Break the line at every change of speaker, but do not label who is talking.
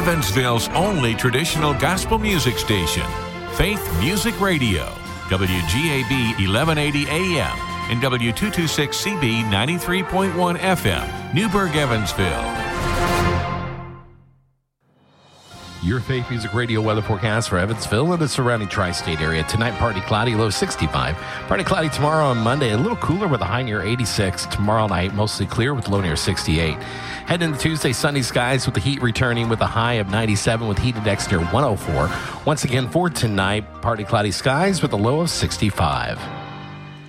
Evansville's only traditional gospel music station, Faith Music Radio, WGAB 1180 AM and W226CB 93.1 FM, Newburgh, Evansville.
Your Faith Music Radio weather forecast for Evansville and the surrounding tri-state area. Tonight, partly cloudy, low 65. Partly cloudy tomorrow on Monday, a little cooler with a high near 86. Tomorrow night, mostly clear with low near 68. Heading into Tuesday, sunny skies with the heat returning with a high of 97 with heat index near 104. Once again for tonight, partly cloudy skies with a low of 65.